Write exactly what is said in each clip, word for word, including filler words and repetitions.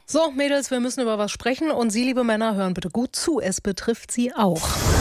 So, Mädels, wir müssen über was sprechen und Sie, liebe Männer, hören bitte gut zu. Es betrifft Sie auch.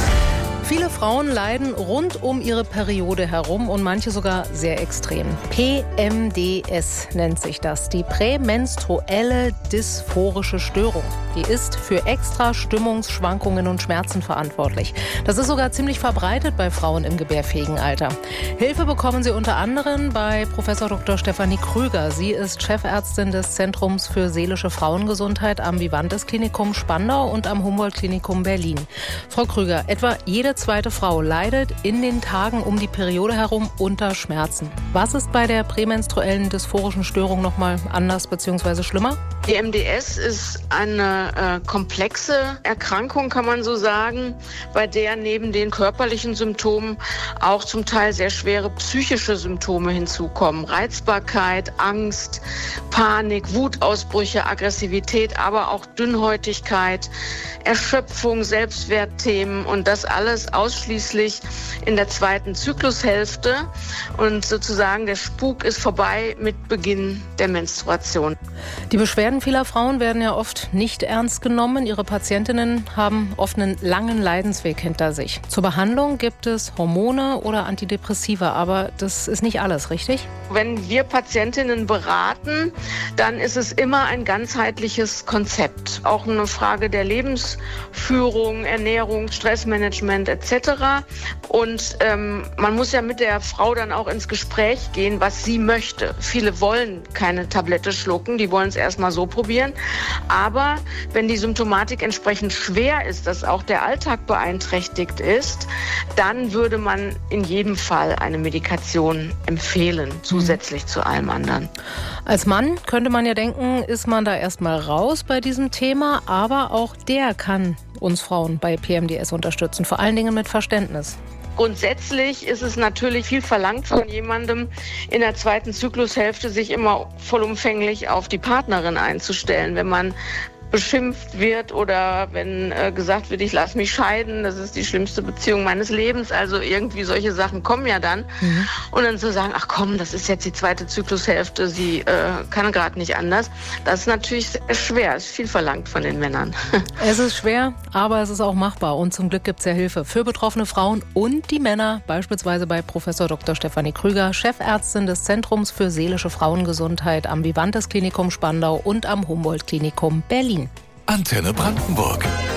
Viele Frauen leiden rund um ihre Periode herum und manche sogar sehr extrem. P M D S nennt sich das, die prämenstruelle dysphorische Störung. Die ist für extra Stimmungsschwankungen und Schmerzen verantwortlich. Das ist sogar ziemlich verbreitet bei Frauen im gebärfähigen Alter. Hilfe bekommen Sie unter anderem bei Professor Doktor Stefanie Krüger. Sie ist Chefärztin des Zentrums für seelische Frauengesundheit am Vivantes Klinikum Spandau und am Humboldt-Klinikum Berlin. Frau Krüger, etwa jede zweite Frau leidet in den Tagen um die Periode herum unter Schmerzen. Was ist bei der prämenstruellen dysphorischen Störung noch mal anders bzw. schlimmer? P M D S ist eine äh, komplexe Erkrankung, kann man so sagen, bei der neben den körperlichen Symptomen auch zum Teil sehr schwere psychische Symptome hinzukommen. Reizbarkeit, Angst, Panik, Wutausbrüche, Aggressivität, aber auch Dünnhäutigkeit, Erschöpfung, Selbstwertthemen und das alles ausschließlich in der zweiten Zyklushälfte. Und sozusagen der Spuk ist vorbei mit Beginn der Menstruation. Die Beschwerden vieler Frauen werden ja oft nicht ernst genommen. Ihre Patientinnen haben oft einen langen Leidensweg hinter sich. Zur Behandlung gibt es Hormone oder Antidepressiva, aber das ist nicht alles, richtig? Wenn wir Patientinnen beraten, dann ist es immer ein ganzheitliches Konzept. Auch eine Frage der Lebensführung, Ernährung, Stressmanagement et cetera. Und ähm, man muss ja mit der Frau dann auch ins Gespräch gehen, was sie möchte. Viele wollen keine Tablette schlucken, die wollen es erstmal so probieren. Aber wenn die Symptomatik entsprechend schwer ist, dass auch der Alltag beeinträchtigt ist, dann würde man in jedem Fall eine Medikation empfehlen, zusätzlich mhm. zu allem anderen. Als Mann könnte man ja denken, ist man da erstmal raus bei diesem Thema, aber auch der kann uns Frauen bei P M D S unterstützen, vor allen Dingen mit Verständnis. Grundsätzlich ist es natürlich viel verlangt von jemandem in der zweiten Zyklushälfte, sich immer vollumfänglich auf die Partnerin einzustellen. Wenn man beschimpft wird oder wenn äh, gesagt wird, ich lasse mich scheiden, das ist die schlimmste Beziehung meines Lebens. Also irgendwie solche Sachen kommen ja dann. Mhm. Und dann zu sagen, ach komm, das ist jetzt die zweite Zyklushälfte, sie äh, kann gerade nicht anders. Das ist natürlich sehr schwer, es ist viel verlangt von den Männern. Es ist schwer, aber es ist auch machbar und zum Glück gibt es ja Hilfe für betroffene Frauen und die Männer, beispielsweise bei Professor Doktor Stefanie Krüger, Chefärztin des Zentrums für seelische Frauengesundheit am Vivantes Klinikum Spandau und am Humboldt Klinikum Berlin. Antenne Brandenburg.